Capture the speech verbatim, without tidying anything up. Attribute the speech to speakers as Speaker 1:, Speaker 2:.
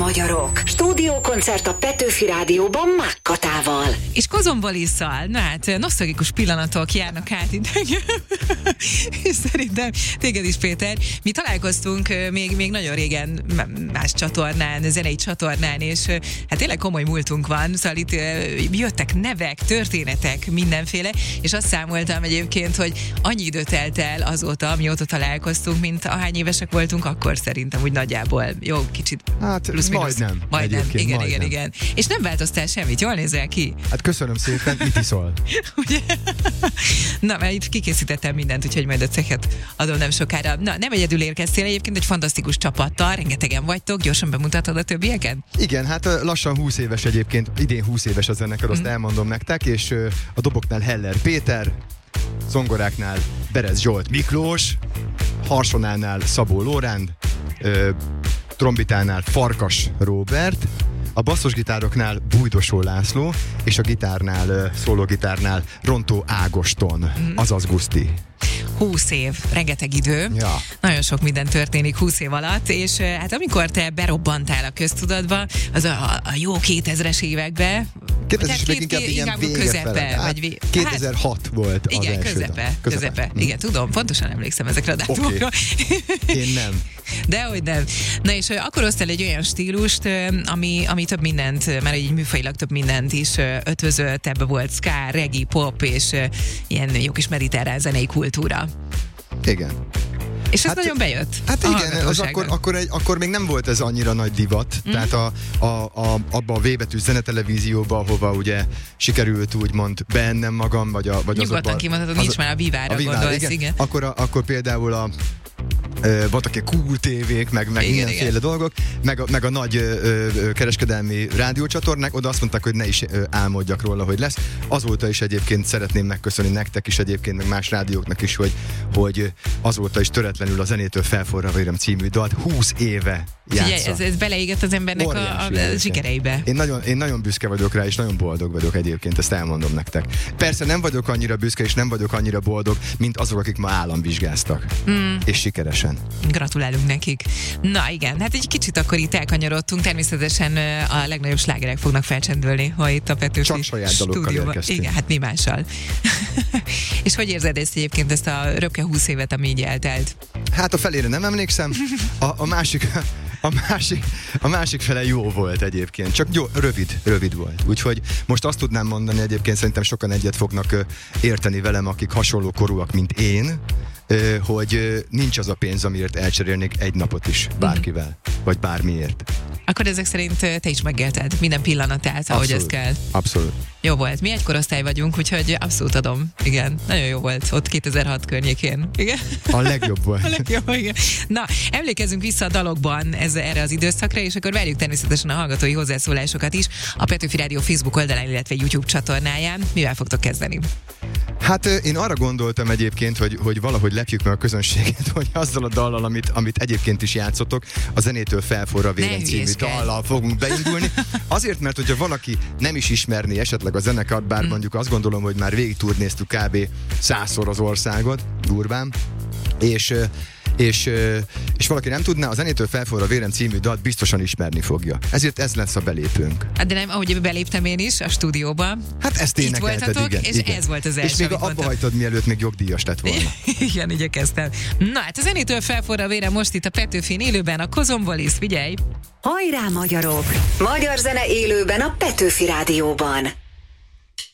Speaker 1: magyarok! Stúdiókoncert a Petőfi Rádióban Mákkatával.
Speaker 2: És Kozomvalisszal, na hát nosztalgikus pillanatok járnak át itt. És szerintem téged is, Péter. Mi találkoztunk még, még nagyon régen más csatornán, zenei csatornán, és hát tényleg komoly múltunk van, szóval itt jöttek nevek, történetek, mindenféle, és azt számoltam egyébként, hogy annyi időt telt el azóta, mióta találkoztunk, mint ahány évesek voltunk, akkor szerintem úgy nagyjából. Jó, kicsit
Speaker 3: hát
Speaker 2: plusz
Speaker 3: majdnem.
Speaker 2: Majdnem, igen,
Speaker 3: majdnem.
Speaker 2: igen, igen. És nem változtál semmit, jól nézel ki?
Speaker 3: Hát köszönöm szépen, mit iszol?
Speaker 2: Ugye? Na, mert itt kikészítettem mindent, úgyhogy majd a cechet adom nem sokára. Na, nem egyedül érkeztél, egyébként egy fantasztikus csapattal, rengetegen vagytok, gyorsan bemutatod a többieket?
Speaker 3: Igen, hát lassan húsz éves egyébként, idén húsz éves a zenekar, azt mm. elmondom nektek, és a doboknál Heller Péter, zongoráknál Berez Zsolt Miklós, harsonánál Szabó Lóránd, ö, trombitánál Farkas Róbert, a basszusgitároknál Bújdosó László, és a gitárnál, szólógitárnál Rontó Ágoston, mm. azaz Guszti.
Speaker 2: húsz év, rengeteg idő,
Speaker 3: ja.
Speaker 2: Nagyon sok minden történik húsz év alatt, és hát amikor te berobbantál a köztudatba, az a, a jó kétezres évekbe,
Speaker 3: kétezres évek inkább ilyen vége fele. Hát, vagy vé... kétezer-hat hát, volt az
Speaker 2: igen,
Speaker 3: első.
Speaker 2: Közepe, közepe, közepe. Mm. Igen, tudom, pontosan emlékszem ezekre a dátumokra.
Speaker 3: Okay. Én nem.
Speaker 2: Dehogy nem. Na és akkor hoztál egy olyan stílust, ami, ami több mindent, már egy műfajilag több mindent is ötvözött, ebbe volt ska, reggae, pop, és ilyen jó kis mediterrán zenei kultúra.
Speaker 3: Igen.
Speaker 2: És ez
Speaker 3: hát,
Speaker 2: nagyon bejött.
Speaker 3: Hát igen, az akkor, akkor, egy, akkor még nem volt ez annyira nagy divat. Mm. Tehát a, a, a, abba a V-betű zenetelevízióba, ahova ugye sikerült úgymond bennem magam, vagy, a, vagy
Speaker 2: nyugodtan
Speaker 3: az
Speaker 2: kimondhatod, nincs már a Vivára gondolsz, igen. igen.
Speaker 3: Akkor, a, akkor például a Uh, voltak egy cool tévék, meg, meg
Speaker 2: igen,
Speaker 3: ilyenféle
Speaker 2: igen. dolgok,
Speaker 3: meg a, meg a nagy ö, ö, kereskedelmi rádiócsatornák, oda azt mondták, hogy ne is ö, álmodjak róla, hogy lesz. Azóta is egyébként szeretném megköszönni nektek is egyébként, meg más rádióknak is, hogy, hogy azóta is töretlenül a Zenétől felforra vérem című dalt húsz éve játsza.
Speaker 2: Figyelj, ez, ez beleégett az embernek a, a zsikereibe.
Speaker 3: Én nagyon, én nagyon büszke vagyok rá, és nagyon boldog vagyok egyébként, ezt elmondom nektek. Persze nem vagyok annyira büszke, és nem vagyok annyira boldog, mint azok, akik ma államvizsgáztak. Mm. És sikeresen.
Speaker 2: Gratulálunk nekik. Na igen, hát egy kicsit akkor itt elkanyarodtunk, természetesen a legnagyobb slágerek fognak felcsendülni, ha itt a Petőfi
Speaker 3: Csak saját dalokkal érkeztünk.
Speaker 2: Igen, hát mi mással. És hogy érzed ezt egyébként, ezt a röpke húsz évet, ami így eltelt?
Speaker 3: Hát a felére nem emlékszem, a, a másik... A másik, a másik fele jó volt egyébként, csak jó, rövid, rövid volt. Úgyhogy most azt tudnám mondani, egyébként szerintem sokan egyet fognak érteni velem, akik hasonló korúak, mint én, hogy nincs az a pénz, amiért elcserélnék egy napot is bárkivel, vagy bármiért.
Speaker 2: Akkor ezek szerint te is megélted minden pillanatát, ahogy ez kell.
Speaker 3: Abszolút.
Speaker 2: Jó volt. Mi egy korosztály vagyunk, úgyhogy abszolút adom. Igen, nagyon jó volt ott kétezer-hat környékén. Igen?
Speaker 3: A legjobb volt.
Speaker 2: A legjobb, igen. Na, emlékezzünk vissza a dalokban ez, erre az időszakra, és akkor várjuk természetesen a hallgatói hozzászólásokat is a Petőfi Rádió Facebook oldalán, illetve YouTube csatornáján. Mivel fogtok kezdeni?
Speaker 3: Hát én arra gondoltam egyébként, hogy, hogy valahogy lepjük meg a közönséget, hogy azzal a dallal, amit, amit egyébként is játszotok, a Zenétől felforra vérem című dallal fogunk beindulni. Azért, mert hogyha valaki nem is ismerné esetleg a zenekart, bár mondjuk azt gondolom, hogy már végig turnéztük kb. százszor az országot, durván, és És, és valaki nem tudná, a Zenétől felforra vérem című dalt biztosan ismerni fogja. Ezért ez lesz a belépőnk.
Speaker 2: Hát de nem, ahogy beléptem én is a stúdióba.
Speaker 3: Hát ezt énekelted, igen.
Speaker 2: És
Speaker 3: igen.
Speaker 2: ez volt az első,
Speaker 3: és még abba hagytad, mielőtt még jogdíjas lett volna.
Speaker 2: Igen, igyekeztem. Na hát a Zenétől felforra vérem most itt a Petőfin élőben, a Kozomvalisz, figyelj!
Speaker 1: Hajrá magyarok! Magyar zene élőben a Petőfi Rádióban.